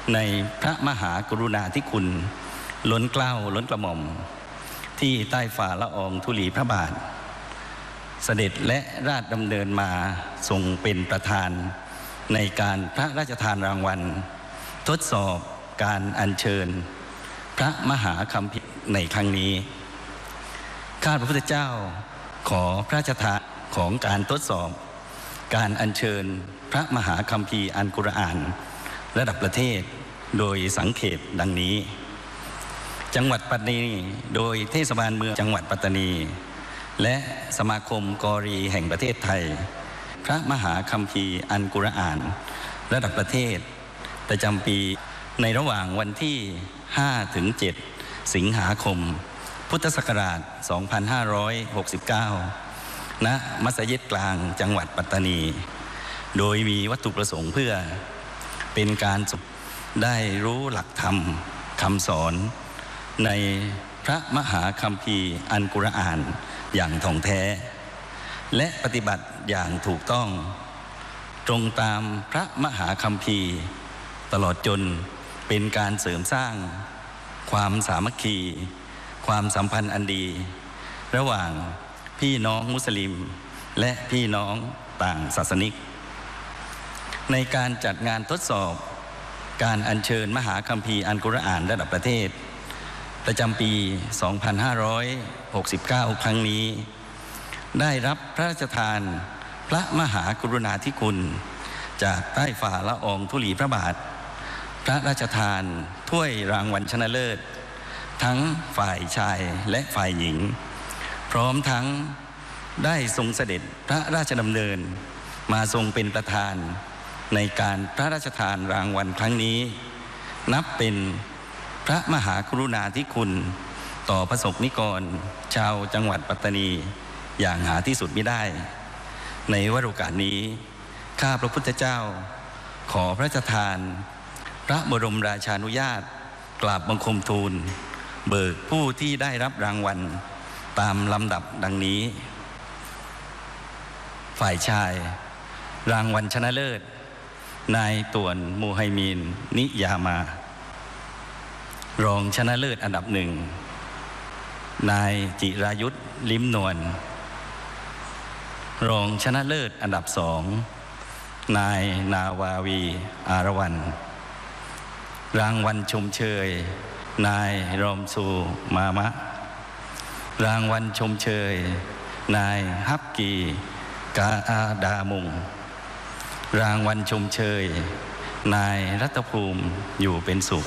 ในพระมหากรุณาธิคุณล้นเกล้าล้นกระหม่อมที่ใต้ฝ่าละอองธุลีพระบาทเสด็จและราชดำเนินมาทรงเป็นประธานในการพระราชทานรางวัลทดสอบการอัญเชิญพระมหาคัมภีร์ในครั้งนี้ข้าพระพุทธเจ้าขอพระราชทานของการทดสอบการอัญเชิญพระมหาคัมภีร์อัลกุรอานระดับประเทศโดยสังเขปดังนี้จังหวัดปัตตานีโดยเทศบาลเมืองจังหวัดปัตตานีและสมาคมกอรีแห่งประเทศไทยพระมหาคัมภีร์อัลกุรอานระดับประเทศประจำปีในระหว่างวันที่ 5-7 สิงหาคมพุทธศักราช 2569 ณ มัสยิดกลางจังหวัดปัตตานีโดยมีวัตถุประสงค์เพื่อเป็นการได้รู้หลักธรรมคำสอนในพระมหาคัมภีร์อัลกุรอานอย่างถ่องแท้และปฏิบัติอย่างถูกต้องตรงตามพระมหาคัมภีร์ตลอดจนเป็นการเสริมสร้างความสามัคคีความสัมพันธ์อันดีระหว่างพี่น้องมุสลิมและพี่น้องต่างศาสนิกในการจัดงานทดสอบการอัญเชิญมหาคัมภีร์อัลกุรอานระดับประเทศประจำปี 2569 ครั้งนี้ได้รับพระราชทานพระมหากรุณาธิคุณจากใต้ฝ่าละอองธุลีพระบาทพระราชทานถ้วยรางวัลชนะเลิศทั้งฝ่ายชายและฝ่ายหญิงพร้อมทั้งได้ทรงเสด็จพระราชดำเนินมาทรงเป็นประธานในการพระราชทานรางวัลครั้งนี้นับเป็นพระมหากรุณาธิคุณต่อประสบนิกรชาวจังหวัดปัตตานีอย่างหาที่สุดมิได้ในวโรกาสนี้ข้าพระพุทธเจ้าขอพระราชทานพระบรมราชานุญาตกราบบังคมทูลเบิกผู้ที่ได้รับรางวัลตามลำดับดังนี้ฝ่ายชายรางวัลชนะเลิศนายต่วนมูไฮมีนนิยามารองชนะเลิศอันดับหนึ่งนายจิรายุทธลิ้มนวลรองชนะเลิศอันดับสองนายนาวาวีอารวรรณรางวัลชมเชยนายรอมซูมามะรางวัลชมเชยนายฮับกีกาอาดามุงรางวัลชมเชยนายรัตภูมิอยู่เป็นสุข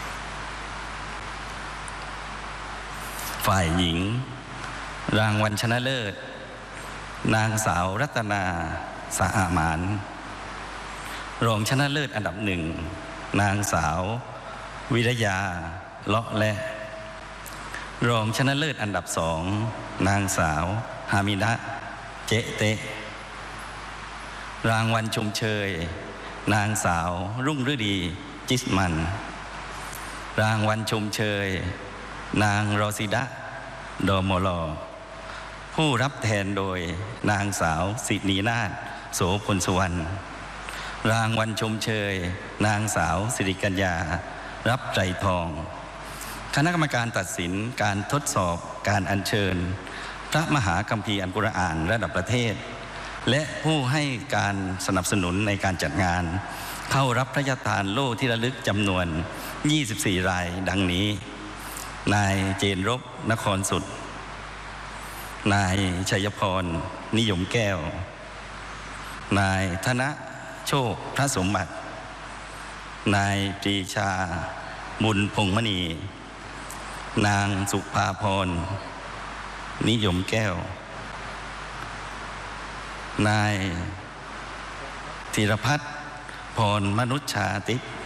ฝ่ายหญิงรางวัลชนะเลิศนางสาวรัตนาสะอาหมานรองชนะเลิศอันดับหนึ่งนางสาววิรยาเลาะและรองชนะเลิศอันดับสองนางสาวฮามินะเจเตะรางวัลชมเชยนางสาวรุ่งฤดีจิสมันรางวัลชมเชยนางรอซิดะดอมอลอผู้รับแทนโดยนางสาวสินีนาถโสพลสุวรรณรางวัลชมเชยนางสาวสิริกัญญารับใจทองคณะกรรมการตัดสินการทดสอบการอัญเชิญพระมหาคัมภีร์อัลกุรอานระดับประเทศและผู้ให้การสนับสนุนในการจัดงานเข้ารับพระราชทานโล่ที่ระลึกจำนวน24รายดังนี้นายเจนรบนครสุดนายชัยพรนิยมแก้วนายธนโชคพระสมบัตินายปรีชาบุญพงษ์มณีนางสุภาพรนิยมแก้วนายธีรพัฒน์พรมนุชชาติ